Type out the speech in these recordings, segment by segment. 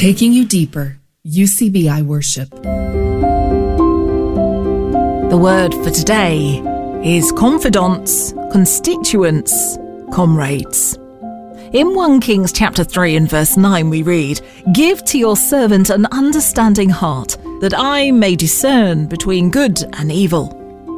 Taking you deeper, UCBI Worship. The word for today is confidants, constituents, comrades. In 1 Kings chapter 3 and verse 9 we read, "Give to your servant an understanding heart, that I may discern between good and evil."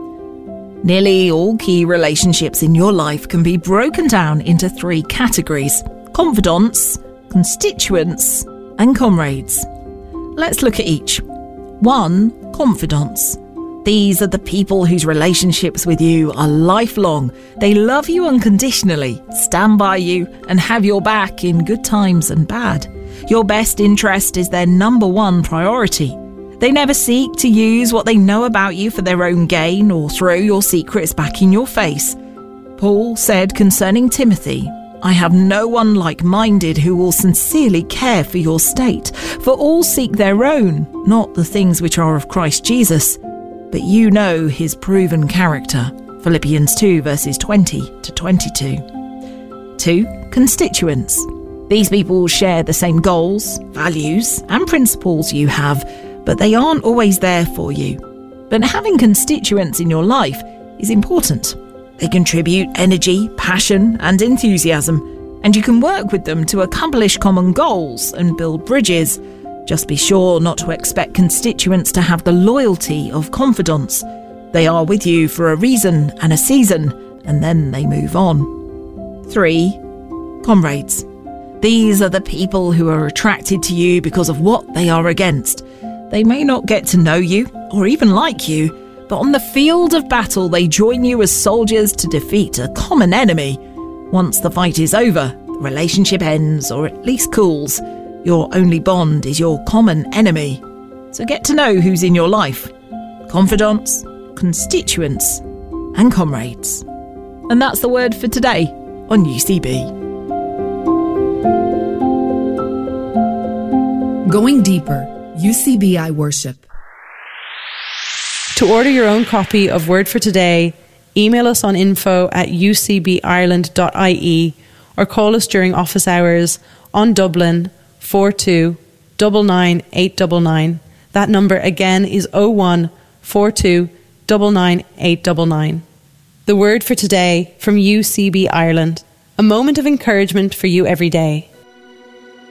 Nearly all key relationships in your life can be broken down into 3 categories: confidants, constituents, and comrades. Let's look at each. 1. Confidants. These are the people whose relationships with you are lifelong. They love you unconditionally, stand by you, and have your back in good times and bad. Your best interest is their number 1 priority. They never seek to use what they know about you for their own gain or throw your secrets back in your face. Paul said concerning Timothy, "I have no one like-minded who will sincerely care for your state, for all seek their own, not the things which are of Christ Jesus. But you know his proven character." Philippians 2 verses 20 to 22. 2. Constituents. These people share the same goals, values, and principles you have, but they aren't always there for you. But having constituents in your life is important. They contribute energy, passion, and enthusiasm, and you can work with them to accomplish common goals and build bridges. Just be sure not to expect constituents to have the loyalty of confidants. They are with you for a reason and a season, and then they move on. 3. Comrades. These are the people who are attracted to you because of what they are against. They may not get to know you or even like you, but on the field of battle they join you as soldiers to defeat a common enemy. Once the fight is over, the relationship ends or at least cools. Your only bond is your common enemy. So get to know who's in your life. Confidants, constituents, and comrades. And that's the word for today on UCB. Going deeper, UCBI Worship. To order your own copy of Word for Today, email us on info@ucbireland.ie or call us during office hours on Dublin 42 99 899. That number again is 01 42 99 899. The Word for Today from UCB Ireland. A moment of encouragement for you every day.